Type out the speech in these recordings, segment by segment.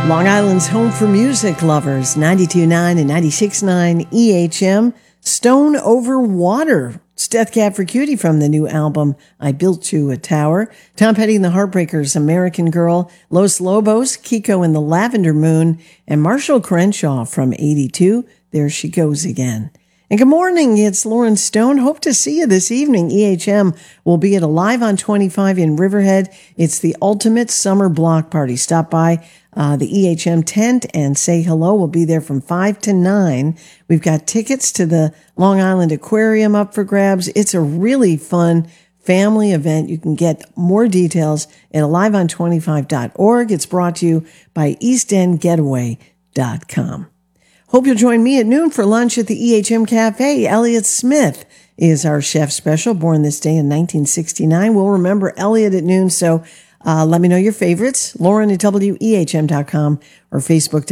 Long Island's home for music lovers, 92.9 and 96.9 EHM. Stone Over Water. It's Death Cab for Cutie from the new album, I Built You a Tower. Tom Petty and the Heartbreakers, American Girl. Los Lobos, Kiko and the Lavender Moon. And Marshall Crenshaw from 82, There She Goes Again. And good morning, it's Lauren Stone. Hope to see you this evening. EHM will be at Alive on 25 in Riverhead. It's the ultimate summer block party. Stop by the EHM tent and say hello. We'll be there from 5 to 9. We've got tickets to the Long Island Aquarium up for grabs. It's a really fun family event. You can get more details at aliveon25.org. It's brought to you by eastendgetaway.com. Hope you'll join me at noon for lunch at the EHM Cafe. Elliott Smith is our chef special, born this day in 1969. We'll remember Elliott at noon, so let me know your favorites. Lauren at WEHM.com or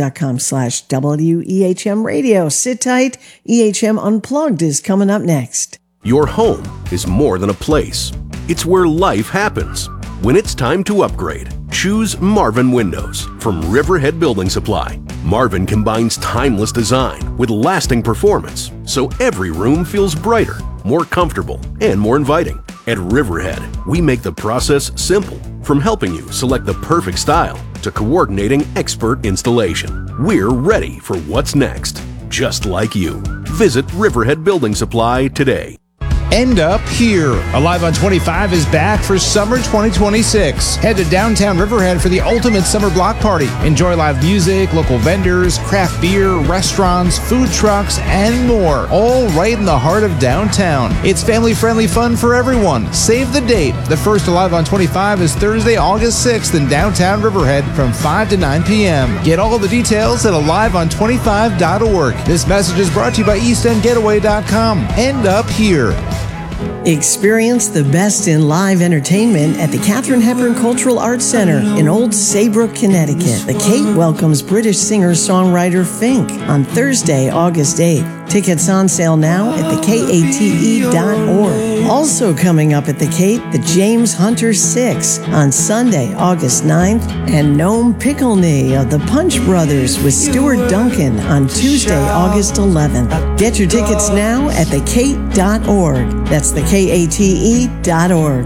Facebook.com/WEHM Radio. Sit tight. EHM Unplugged is coming up next. Your home is more than a place. It's where life happens. When it's time to upgrade, choose Marvin Windows from Riverhead Building Supply. Marvin combines timeless design with lasting performance, so every room feels brighter, more comfortable, and more inviting. At Riverhead, we make the process simple, from helping you select the perfect style to coordinating expert installation. We're ready for what's next, just like you. Visit Riverhead Building Supply today. End Up Here. Alive on 25 is back for summer 2026. Head to downtown Riverhead for the ultimate summer block party. Enjoy live music, local vendors, craft beer, restaurants, food trucks, and more. All right in the heart of downtown. It's family-friendly fun for everyone. Save the date. The first Alive on 25 is Thursday, August 6th in downtown Riverhead from 5 to 9 p.m. Get all the details at aliveon25.org. This message is brought to you by eastendgetaway.com. End Up Here. Experience the best in live entertainment at the Katharine Hepburn Cultural Arts Center in Old Saybrook, Connecticut. The Cape welcomes British singer-songwriter Fink on Thursday, August 8th. Tickets on sale now at thekate.org. Also coming up at the Cape, the James Hunter 6 on Sunday, August 9th, and Noam Pickleney of the Punch Brothers with Stuart Duncan on Tuesday, August 11th. Get your tickets now at thekate.org. That's thekate.org.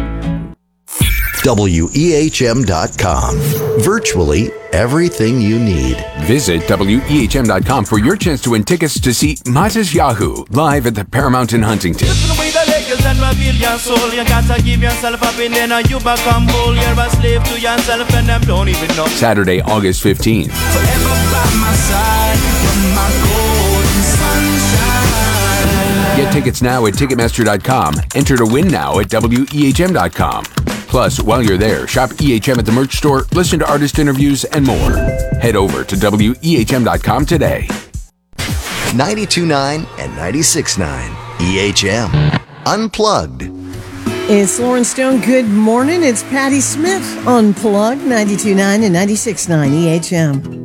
WEHM.com. Virtually everything you need. Visit WEHM.com for your chance to win tickets to see Matas Yahoo live at the Paramount in Huntington. Saturday, August 15th. Get tickets now at Ticketmaster.com. Enter to win now at WEHM.com. Plus, while you're there, shop EHM at the merch store, listen to artist interviews, and more. Head over to WEHM.com today. 92.9 and 96.9 EHM. Unplugged. It's Lauren Stone. Good morning. It's Patti Smith. Unplugged, 92.9 and 96.9 EHM.